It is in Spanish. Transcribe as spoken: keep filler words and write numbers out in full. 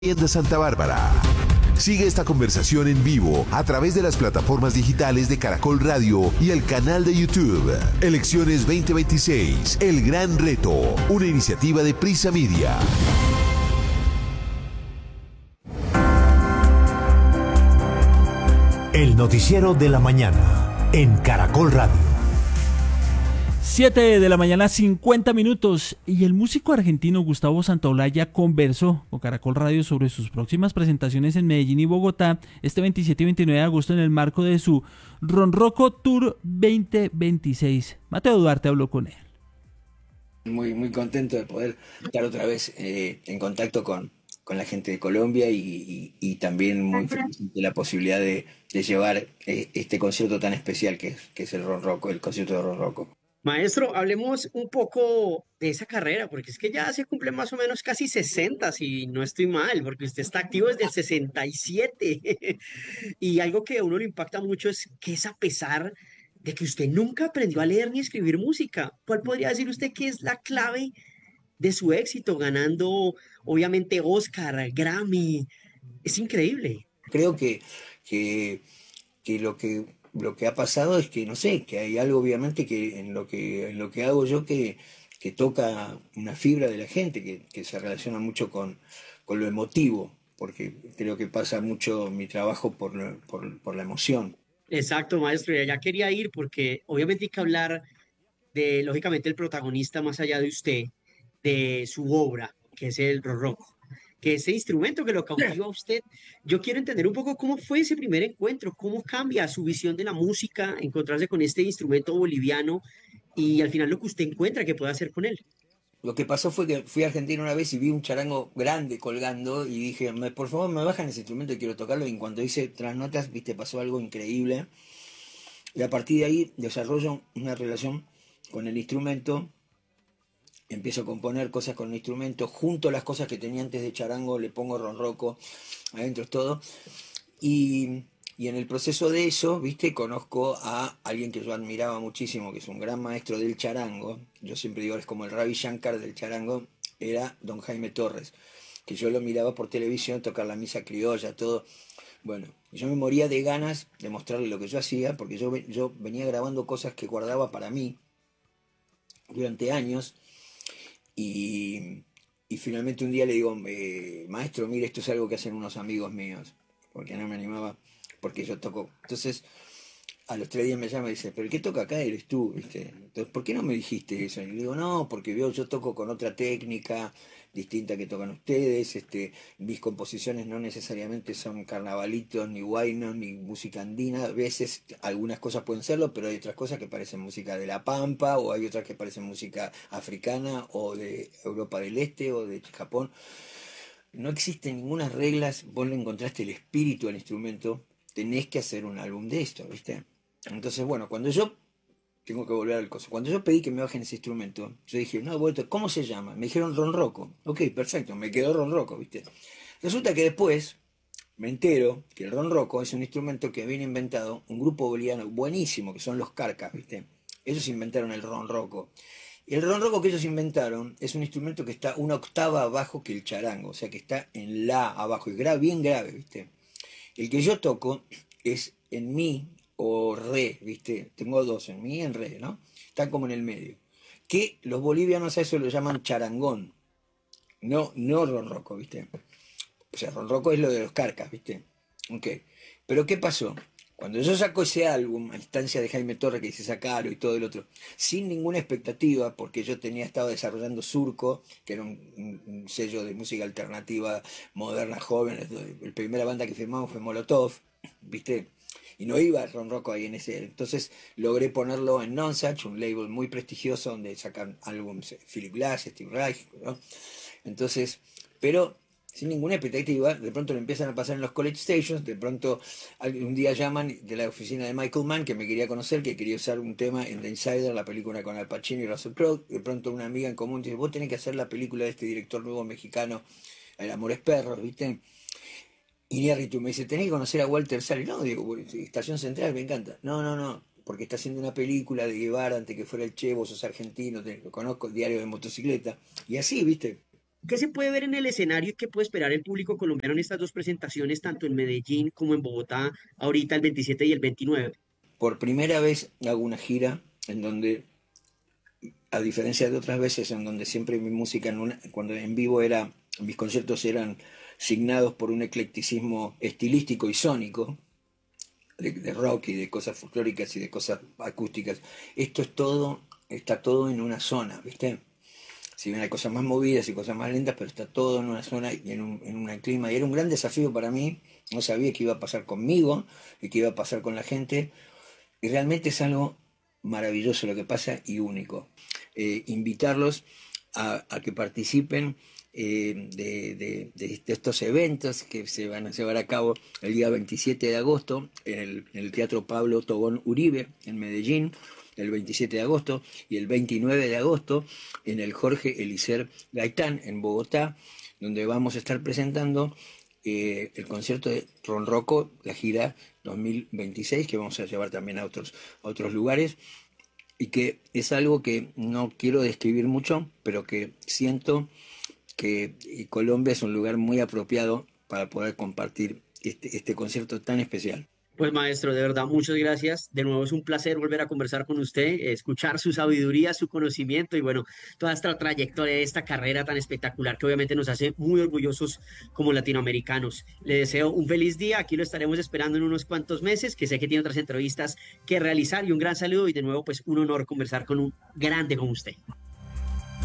de Santa Bárbara. Sigue esta conversación en vivo a través de las plataformas digitales de Caracol Radio y el canal de YouTube. Elecciones veinte veintiséis, El Gran Reto, una iniciativa de Prisa Media. El noticiero de la mañana en Caracol Radio. siete de la mañana, cincuenta minutos, y el músico argentino Gustavo Santaolalla conversó con Caracol Radio sobre sus próximas presentaciones en Medellín y Bogotá este veintisiete y veintinueve de agosto en el marco de su Ronroco Tour veinte veintiséis. Mateo Duarte habló con él. Muy, muy contento de poder estar otra vez eh, en contacto con, con la gente de Colombia y, y, y también muy feliz de la posibilidad de, de llevar eh, este concierto tan especial que, que es el Ronroco, el concierto de Ronroco. Maestro, hablemos un poco de esa carrera, porque es que ya se cumple más o menos casi sesenta, si no estoy mal, porque usted está activo desde el sesenta y siete. Y algo que a uno le impacta mucho es que es a pesar de que usted nunca aprendió a leer ni a escribir música. ¿Cuál podría decir usted que es la clave de su éxito, ganando obviamente Oscar, Grammy? Es increíble. Creo que, que, que lo que lo que ha pasado es que, no sé, que hay algo obviamente que en lo que, en lo que hago yo que, que toca una fibra de la gente, que, que se relaciona mucho con, con lo emotivo, porque creo que pasa mucho mi trabajo por, por, por la emoción. Exacto, maestro. Y allá quería ir porque obviamente hay que hablar de, lógicamente, el protagonista más allá de usted, de su obra, que es el Ronroco, que ese instrumento que lo cautiva a usted. Yo quiero entender un poco cómo fue ese primer encuentro, cómo cambia su visión de la música, encontrarse con este instrumento boliviano y al final lo que usted encuentra que puede hacer con él. Lo que pasó fue que fui a Argentina una vez y vi un charango grande colgando y dije, "Me- por favor, me bajan ese instrumento y quiero tocarlo". Y en cuanto hice tras notas, viste, pasó algo increíble. Y a partir de ahí desarrollo una relación con el instrumento. Empiezo a componer cosas con el instrumento, junto las cosas que tenía antes de charango, le pongo ronroco, adentro es todo. Y, y en el proceso de eso, viste, conozco a alguien que yo admiraba muchísimo, que es un gran maestro del charango. Yo siempre digo, es como el Ravi Shankar del charango, era don Jaime Torres, que yo lo miraba por televisión tocar la misa criolla, todo. Bueno, yo me moría de ganas de mostrarle lo que yo hacía, porque yo, ve- yo venía grabando cosas que guardaba para mí durante años. Y, y finalmente un día le digo, eh, maestro, mire, esto es algo que hacen unos amigos míos, porque no me animaba, porque yo toco. Entonces, a los tres días me llama y dice, pero el que toca acá eres tú, ¿viste? Entonces, ¿por qué no me dijiste eso? Y le digo, no, porque veo, yo toco con otra técnica distinta que tocan ustedes, este, mis composiciones no necesariamente son carnavalitos, ni guainos, ni música andina, a veces algunas cosas pueden serlo, pero hay otras cosas que parecen música de La Pampa, o hay otras que parecen música africana, o de Europa del Este, o de Japón. No existen ninguna reglas, vos le encontraste el espíritu al instrumento, tenés que hacer un álbum de esto, ¿viste? Entonces, bueno, cuando yo, tengo que volver al coso, cuando yo pedí que me bajen ese instrumento, yo dije, no, vuelto, ¿cómo se llama? Me dijeron Ronroco. Ok, perfecto, me quedó Ronroco, ¿viste? Resulta que después me entero que el Ronroco es un instrumento que viene inventado un grupo boliviano buenísimo, que son los Carcas, ¿viste? Ellos inventaron el Ronroco. Y el ronroco que ellos inventaron es un instrumento que está una octava abajo que el charango, o sea que está en la abajo, y grave, bien grave, ¿viste? El que yo toco es en mi o re, ¿viste? Tengo dos, en mi y en re, ¿no? Están como en el medio. Que los bolivianos a eso lo llaman charangón, no, no ronroco, ¿viste? O sea, ronroco es lo de los carcas, ¿viste? Ok. Pero ¿qué pasó? Cuando yo saco ese álbum, a instancia de Jaime Torres, que dice sacarlo y todo el otro, sin ninguna expectativa, porque yo tenía estado desarrollando Surco, que era un, un- un sello de música alternativa moderna, joven. La primera banda que firmamos fue Molotov, ¿viste? Y no iba Ronroco ahí en ese. Entonces logré ponerlo en Nonsuch, un label muy prestigioso donde sacan álbumes Philip Glass, Steve Reich, ¿no? Entonces, pero sin ninguna expectativa, de pronto lo empiezan a pasar en los college stations, de pronto al- un día llaman de la oficina de Michael Mann, que me quería conocer, que quería usar un tema en The Insider, la película con Al Pacino y Russell Crowe. De pronto una amiga en común dice, vos tenés que hacer la película de este director nuevo mexicano, El amor es perro, ¿viste? Iñárritu me dice, tenés que conocer a Walter Sally. No, digo, "Bueno, sí, Estación Central, me encanta". No, no, no, porque está haciendo una película de Guevara antes que fuera el Che, vos sos argentino, te, lo conozco, el diario de motocicleta. Y así, ¿viste? ¿Qué se puede ver en el escenario y qué puede esperar el público colombiano en estas dos presentaciones, tanto en Medellín como en Bogotá, ahorita el veintisiete y el veintinueve? Por primera vez hago una gira en donde, a diferencia de otras veces en donde siempre mi música, en una, cuando en vivo era, mis conciertos eran signados por un eclecticismo estilístico y sónico, de, de rock y de cosas folclóricas y de cosas acústicas. Esto es todo, está todo en una zona, ¿viste? Si bien hay cosas más movidas y cosas más lentas, pero está todo en una zona y en un, en un clima. Y era un gran desafío para mí. No sabía qué iba a pasar conmigo y qué iba a pasar con la gente. Y realmente es algo maravilloso lo que pasa y único. Eh, invitarlos a, a que participen eh, de, de, de, de estos eventos que se van a llevar a cabo el día veintisiete de agosto en el, en el Teatro Pablo Tobón Uribe en Medellín, el veintisiete de agosto, y el veintinueve de agosto en el Jorge Eliezer Gaitán en Bogotá, donde vamos a estar presentando eh, el concierto de Ronroco, la gira dos mil veintiséis, que vamos a llevar también a otros, a otros lugares, y que es algo que no quiero describir mucho, pero que siento que Colombia es un lugar muy apropiado para poder compartir este, este concierto tan especial. Pues maestro, de verdad, muchas gracias. De nuevo es un placer volver a conversar con usted, escuchar su sabiduría, su conocimiento y bueno, toda esta trayectoria de esta carrera tan espectacular que obviamente nos hace muy orgullosos como latinoamericanos. Le deseo un feliz día, aquí lo estaremos esperando en unos cuantos meses, que sé que tiene otras entrevistas que realizar y un gran saludo y de nuevo pues un honor conversar con un grande como usted.